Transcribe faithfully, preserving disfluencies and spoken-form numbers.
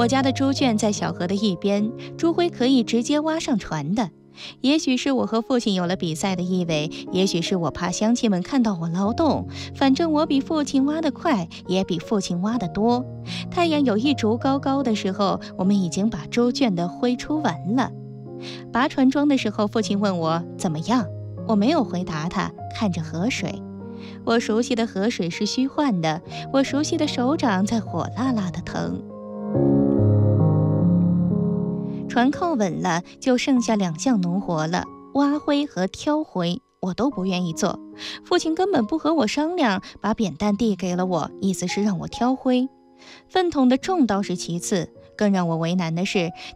我家的猪圈在小河的一边，猪灰可以直接挖上船的。也许是我和父亲有了比赛的意味，也许是我怕乡亲们看到我劳动，反正我比父亲挖得快，也比父亲挖得多。太阳有一烛高高的时候，我们已经把猪圈的灰出完了。拔船桩的时候，父亲问我怎么样，我没有回答他，看着河水。我熟悉的河水是虚幻的，我熟悉的手掌在火辣辣的疼。船靠稳了，就剩下两项农活了，挖灰和挑灰，我都不愿意做。父亲根本不和我商量，把扁担递给了我，意思是让我挑灰。粪桶的重倒是其次，更让我为难的是，